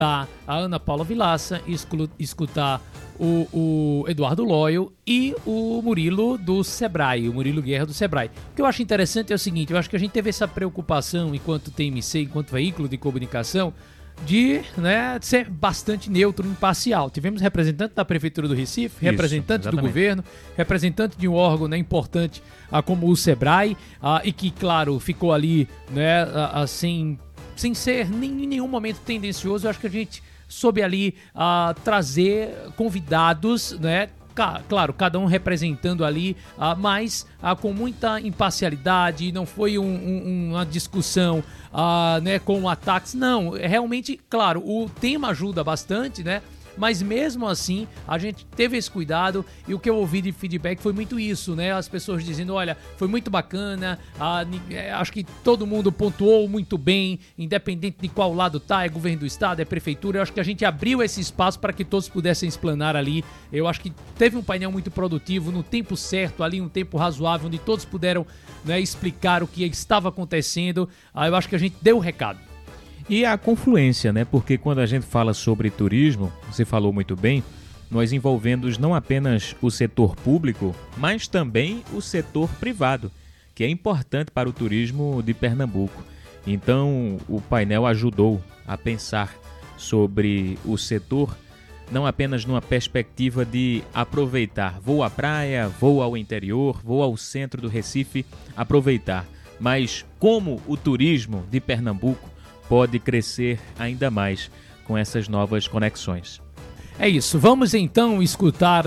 a Ana Paula Vilaça, escutar o Eduardo Loyo e o Murilo do Sebrae, o Murilo Guerra do Sebrae. O que eu acho interessante é o seguinte, eu acho que a gente teve essa preocupação enquanto TMC, enquanto veículo de comunicação, de ser bastante neutro e imparcial. Tivemos representante da Prefeitura do Recife, representante do governo, representante de um órgão importante como o Sebrae, e que, claro, ficou ali sem ser em nenhum momento tendencioso. Eu acho que a gente soube ali trazer convidados, claro, cada um representando ali, mas com muita imparcialidade. Não foi uma discussão com ataques. Não, realmente, claro, o tema ajuda bastante, mas mesmo assim, a gente teve esse cuidado, e o que eu ouvi de feedback foi muito isso, as pessoas dizendo, olha, foi muito bacana, acho que todo mundo pontuou muito bem, independente de qual lado tá, é governo do estado, é prefeitura. Eu acho que a gente abriu esse espaço para que todos pudessem explanar ali. Eu acho que teve um painel muito produtivo, no tempo certo ali, um tempo razoável, onde todos puderam explicar o que estava acontecendo. Eu acho que a gente deu o recado. E a confluência, porque quando a gente fala sobre turismo, você falou muito bem, nós envolvemos não apenas o setor público, mas também o setor privado, que é importante para o turismo de Pernambuco. Então, o painel ajudou a pensar sobre o setor, não apenas numa perspectiva de aproveitar, vou à praia, vou ao interior, vou ao centro do Recife, aproveitar, mas como o turismo de Pernambuco pode crescer ainda mais com essas novas conexões. É isso, vamos então escutar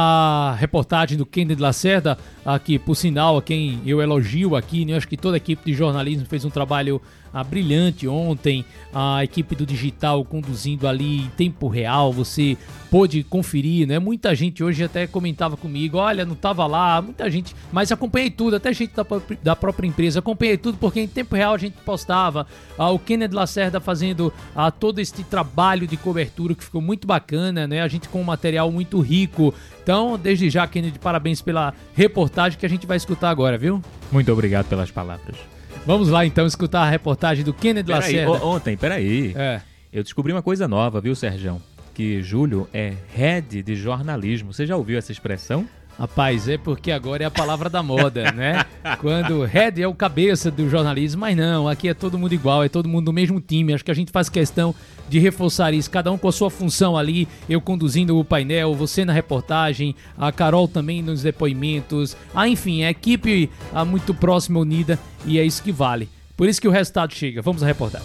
a reportagem do Kennedy Lacerda, aqui, por sinal, a quem eu elogio aqui, acho que toda a equipe de jornalismo fez um trabalho brilhante ontem, a equipe do digital conduzindo ali em tempo real, você pôde conferir, Muita gente hoje até comentava comigo, olha, não tava lá, muita gente, mas acompanhei tudo, até gente da própria empresa, acompanhei tudo, porque em tempo real a gente postava, o Kennedy Lacerda fazendo todo esse trabalho de cobertura que ficou muito bacana, a gente com um material muito rico. Então, desde já, Kennedy, parabéns pela reportagem que a gente vai escutar agora, viu? Muito obrigado pelas palavras. Vamos lá, então, escutar a reportagem do Kennedy Lacerda. Peraí. Eu descobri uma coisa nova, viu, Serjão? Que Júlio é head de jornalismo. Você já ouviu essa expressão? Rapaz, é porque agora é a palavra da moda, Quando head é o cabeça do jornalismo, mas não, aqui é todo mundo igual, é todo mundo do mesmo time. Acho que a gente faz questão de reforçar isso, cada um com a sua função ali, eu conduzindo o painel, você na reportagem, a Carol também nos depoimentos, enfim, a equipe muito próxima, unida, e é isso que vale. Por isso que o resultado chega. Vamos à reportagem.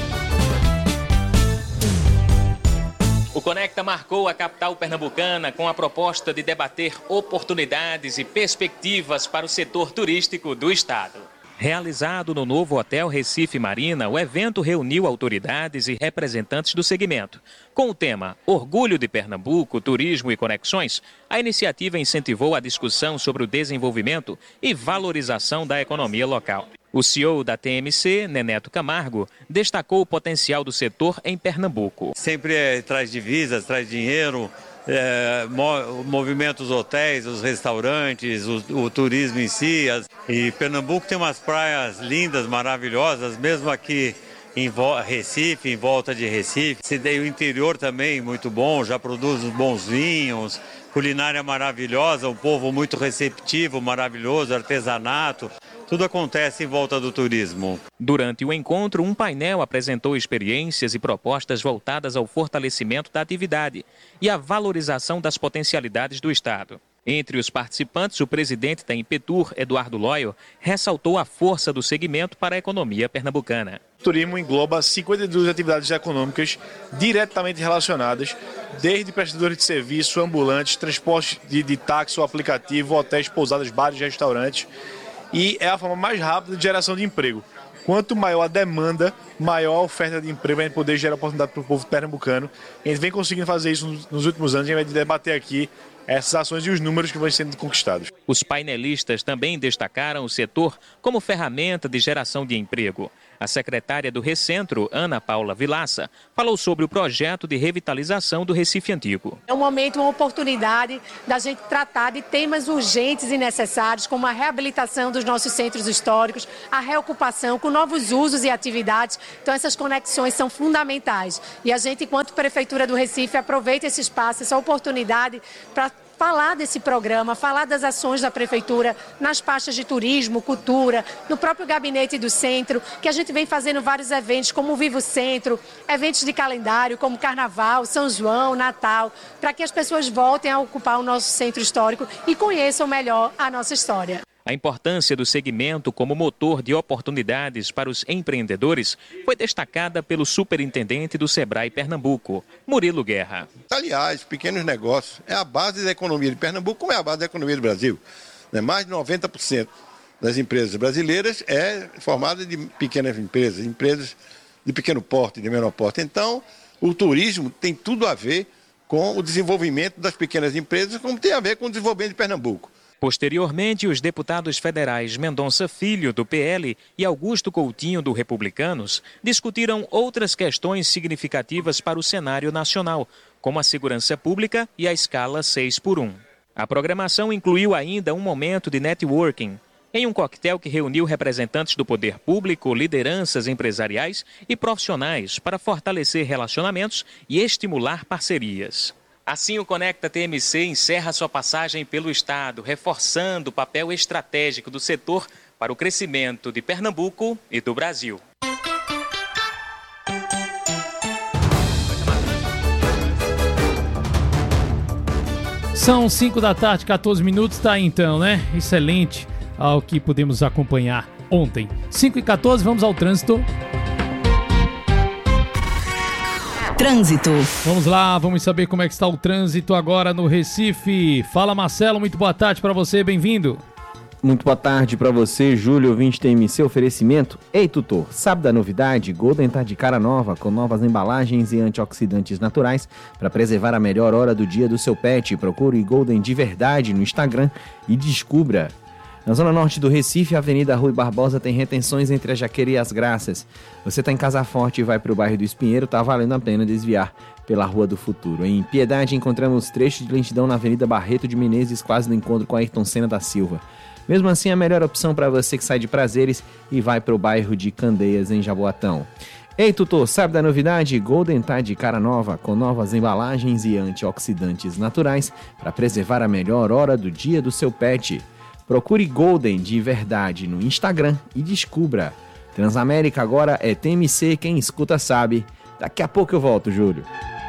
O Conecta marcou a capital pernambucana com a proposta de debater oportunidades e perspectivas para o setor turístico do estado. Realizado no novo Hotel Recife Marina, o evento reuniu autoridades e representantes do segmento. Com o tema Orgulho de Pernambuco, Turismo e Conexões, a iniciativa incentivou a discussão sobre o desenvolvimento e valorização da economia local. O CEO da TMC, Neneto Camargo, destacou o potencial do setor em Pernambuco. Sempre traz divisas, traz dinheiro, movimenta os hotéis, os restaurantes, o turismo em si. E Pernambuco tem umas praias lindas, maravilhosas, mesmo aqui em Recife, em volta de Recife. O interior também muito bom, já produz uns bons vinhos, culinária maravilhosa, um povo muito receptivo, maravilhoso, artesanato. Tudo acontece em volta do turismo. Durante o encontro, um painel apresentou experiências e propostas voltadas ao fortalecimento da atividade e à valorização das potencialidades do estado. Entre os participantes, o presidente da Impetur, Eduardo Loyo, ressaltou a força do segmento para a economia pernambucana. O turismo engloba 52 atividades econômicas diretamente relacionadas, desde prestadores de serviço, ambulantes, transporte de táxi ou aplicativo, hotéis, pousadas, bares, restaurantes. E é a forma mais rápida de geração de emprego. Quanto maior a demanda, maior a oferta de emprego, a gente poder gerar oportunidade para o povo pernambucano. A gente vem conseguindo fazer isso nos últimos anos, a gente vai debater aqui essas ações e os números que vão sendo conquistados. Os painelistas também destacaram o setor como ferramenta de geração de emprego. A secretária do Recentro, Ana Paula Vilaça, falou sobre o projeto de revitalização do Recife Antigo. É um momento, uma oportunidade da gente tratar de temas urgentes e necessários, como a reabilitação dos nossos centros históricos, a reocupação com novos usos e atividades. Então, essas conexões são fundamentais. E a gente, enquanto Prefeitura do Recife, aproveita esse espaço, essa oportunidade para falar desse programa, falar das ações da Prefeitura nas pastas de turismo, cultura, no próprio gabinete do centro, que a gente vem fazendo vários eventos, como o Vivo Centro, eventos de calendário, como Carnaval, São João, Natal, para que as pessoas voltem a ocupar o nosso centro histórico e conheçam melhor a nossa história. A importância do segmento como motor de oportunidades para os empreendedores foi destacada pelo superintendente do Sebrae Pernambuco, Murilo Guerra. Aliás, pequenos negócios é a base da economia de Pernambuco, como é a base da economia do Brasil. Mais de 90% das empresas brasileiras é formada de pequenas empresas, empresas de pequeno porte, de menor porte. Então, o turismo tem tudo a ver com o desenvolvimento das pequenas empresas, como tem a ver com o desenvolvimento de Pernambuco. Posteriormente, os deputados federais Mendonça Filho, do PL, e Augusto Coutinho, do Republicanos, discutiram outras questões significativas para o cenário nacional, como a segurança pública e a escala 6x1. A programação incluiu ainda um momento de networking, em um coquetel que reuniu representantes do poder público, lideranças empresariais e profissionais para fortalecer relacionamentos e estimular parcerias. Assim, o Conecta TMC encerra sua passagem pelo Estado, reforçando o papel estratégico do setor para o crescimento de Pernambuco e do Brasil. São 5 da tarde, 14 minutos, tá aí então, né? Excelente ao que pudemos acompanhar ontem. 5h14, vamos ao trânsito. Trânsito. Vamos lá, vamos saber como é que está o trânsito agora no Recife. Fala, Marcelo, muito boa tarde para você, bem-vindo. Muito boa tarde para você, Júlio, ouvinte TMC, oferecimento. Ei, tutor, sabe da novidade? Golden tá de cara nova, com novas embalagens e antioxidantes naturais para preservar a melhor hora do dia do seu pet. Procure Golden de verdade no Instagram e descubra. Na zona norte do Recife, a Avenida Rui Barbosa tem retenções entre a Jaqueira e as Graças. Você está em Casa Forte e vai para o bairro do Espinheiro, tá valendo a pena desviar pela Rua do Futuro. Em Piedade, encontramos trechos de lentidão na Avenida Barreto de Menezes, quase no encontro com a Ayrton Senna da Silva. Mesmo assim, a melhor opção para você que sai de Prazeres e vai para o bairro de Candeias, em Jaboatão. Ei, tutor, sabe da novidade? Golden tá de cara nova, com novas embalagens e antioxidantes naturais para preservar a melhor hora do dia do seu pet. Procure Golden de verdade no Instagram e descubra. Transamérica agora é TMC, quem escuta sabe. Daqui a pouco eu volto, Júlio.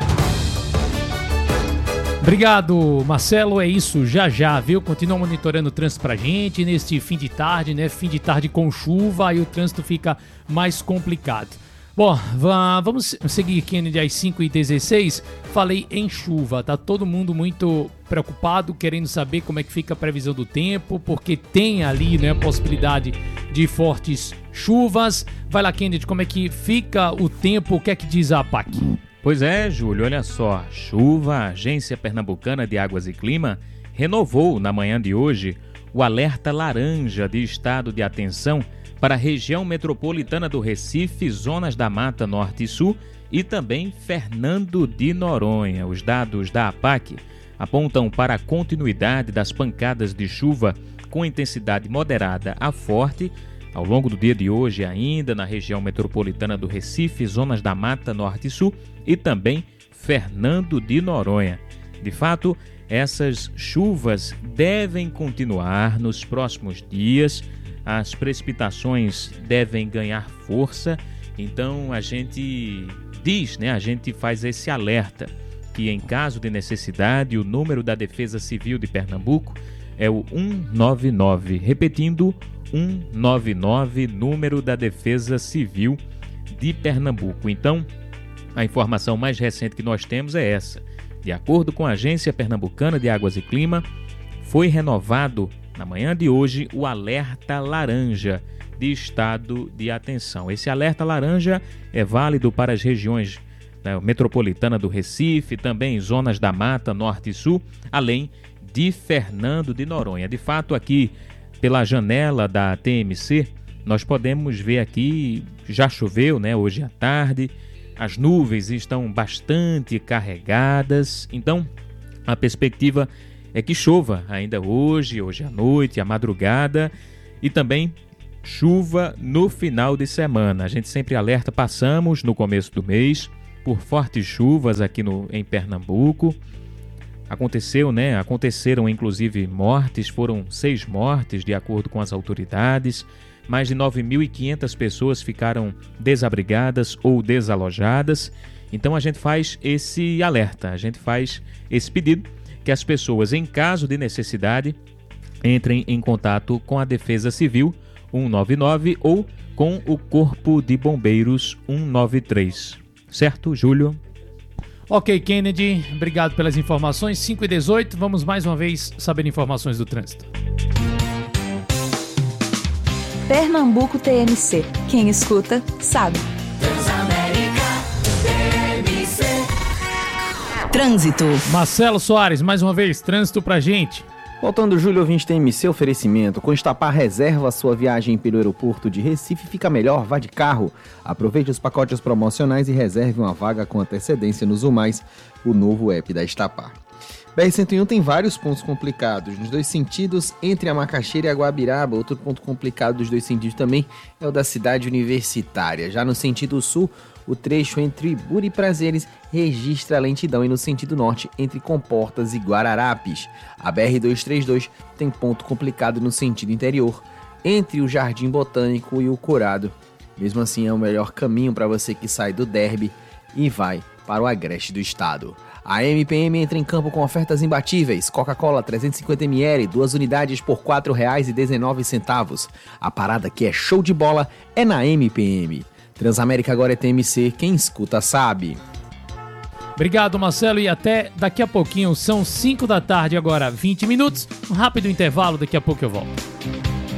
Obrigado, Marcelo, é isso, já, viu? Continua monitorando o trânsito pra gente neste fim de tarde, né? Fim de tarde com chuva, aí o trânsito fica mais complicado. Bom, vamos seguir, Kennedy, às 5h16. Falei em chuva, tá todo mundo muito preocupado, querendo saber como é que fica a previsão do tempo, porque tem ali, né, a possibilidade de fortes chuvas. Vai lá, Kennedy, como é que fica o tempo, o que é que diz a APAC? Pois é, Júlio, olha só, a Agência Pernambucana de Águas e Clima renovou na manhã de hoje o alerta laranja de estado de atenção para a região metropolitana do Recife, zonas da Mata Norte e Sul e também Fernando de Noronha. Os dados da APAC apontam para a continuidade das pancadas de chuva com intensidade moderada a forte ao longo do dia de hoje ainda na região metropolitana do Recife, zonas da Mata Norte e Sul e também Fernando de Noronha. De fato, essas chuvas devem continuar nos próximos dias. As precipitações devem ganhar força, então a gente diz, né, a gente faz esse alerta que em caso de necessidade o número da Defesa Civil de Pernambuco é o 199, repetindo 199, número da Defesa Civil de Pernambuco. Então, a informação mais recente que nós temos é essa. De acordo com a Agência Pernambucana de Águas e Clima, foi renovado na manhã de hoje o alerta laranja de estado de atenção. Esse alerta laranja é válido para as regiões né, metropolitana do Recife, também zonas da Mata, Norte e Sul, além de Fernando de Noronha. De fato, aqui pela janela da TMC, nós podemos ver aqui, já choveu, né, hoje à tarde, as nuvens estão bastante carregadas, então a perspectiva é que chova ainda hoje à noite, à madrugada, e também chuva no final de semana. A gente sempre alerta, passamos no começo do mês por fortes chuvas aqui em Pernambuco. Aconteceram inclusive mortes, foram 6 mortes de acordo com as autoridades. Mais de 9.500 pessoas ficaram desabrigadas ou desalojadas. Então a gente faz esse alerta, a gente faz esse pedido que as pessoas, em caso de necessidade, entrem em contato com a Defesa Civil 199 ou com o Corpo de Bombeiros 193. Certo, Júlio? Ok, Kennedy, obrigado pelas informações. 5h18, vamos mais uma vez saber informações do trânsito. Pernambuco TMC. Quem escuta, sabe. Trânsito. Marcelo Soares, mais uma vez, trânsito pra gente. Voltando, Júlio, ouvinte TMC, oferecimento. Com Estapar, reserva sua viagem pelo aeroporto de Recife, fica melhor, vá de carro. Aproveite os pacotes promocionais e reserve uma vaga com antecedência no Zoomais, o novo app da Estapar. BR-101 tem vários pontos complicados nos dois sentidos, entre a Macaxeira e a Guabiraba. Outro ponto complicado dos dois sentidos também é o da cidade universitária. Já no sentido sul, o trecho entre Buri e Prazeres registra lentidão, e no sentido norte, entre Comportas e Guararapes. A BR-232 tem ponto complicado no sentido interior, entre o Jardim Botânico e o Corado. Mesmo assim, é o melhor caminho para você que sai do Derby e vai para o agreste do estado. A MPM entra em campo com ofertas imbatíveis. Coca-Cola 350ml, 2 unidades por R$ 4,19. A parada que é show de bola é na MPM. Transamérica agora é TMC, quem escuta sabe. Obrigado, Marcelo, e até daqui a pouquinho. São 5 da tarde agora, 20 minutos. Um rápido intervalo, daqui a pouco eu volto.